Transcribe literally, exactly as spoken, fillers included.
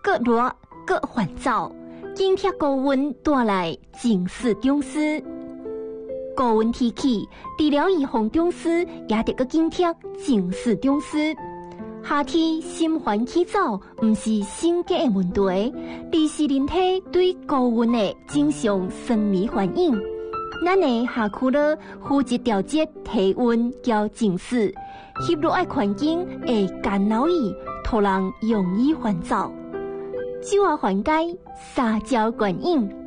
各热各烦躁，紧贴高温带来警示中暑。高温天气，治疗预防中暑也得个紧贴警示中暑。夏天心烦气躁，不是性格的问题，而是人体对高温的正常生理反应。咱的下躯了负责调节体温叫警示，吸入的环境会干扰伊，突人容易烦躁。酒啊缓解，撒娇管应。